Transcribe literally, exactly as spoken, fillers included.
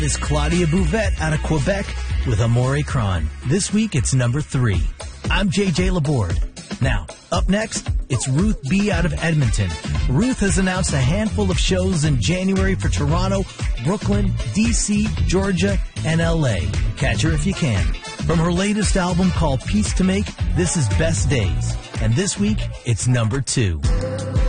is Claudia Bouvette out of Quebec with Amore Cron. This week, it's number three. I'm J J Laborde. Now, up next, it's Ruth B. out of Edmonton. Ruth has announced a handful of shows in January for Toronto, Brooklyn, D C, Georgia, and L A. Catch her if you can. From her latest album called Peace to Make, this is Best Days. And this week, it's number two.